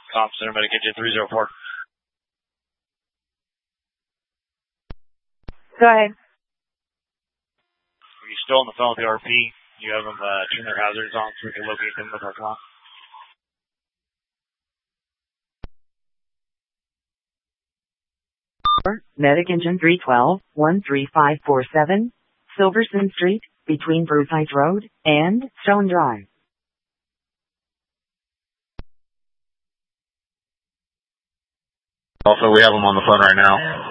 Comp Center Medic Engine 304. Go ahead. Are you still on the phone with the RP? You have them turn their hazards on so we can locate them in the parking lot. Medic Engine 312, 13547, Silverson Street, between Bruce Road and Stone Drive. Also, we have them on the phone right now.